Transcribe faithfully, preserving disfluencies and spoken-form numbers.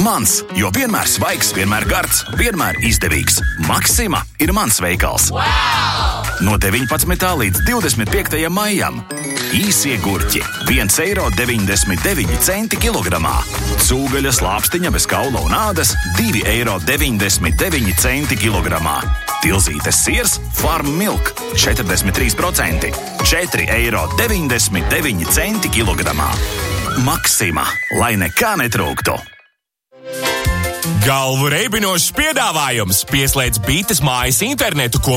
Mans, jo vienmēr svaigs, vienmēr gards, vienmēr izdevīgs. Maxima ir mans veikals. Wow! No deviņpadsmitā līdz divdesmit piektajam maijam. Īsie gurķi – viens eiro deviņdesmit deviņi centi kilogramā. Cūgaļas lāpstiņa bez kaula un ādas – divi eiro deviņdesmit deviņi centi kilogramā. Tilzītes siers Farm Milk – četrdesmit trīs procenti – četri eiro deviņdesmit deviņi centi kilogramā. Maxima, lai nekā netrūktu. Galvu reibinošs piedāvājums. Pieslēdz Bītes mājas internetu, ko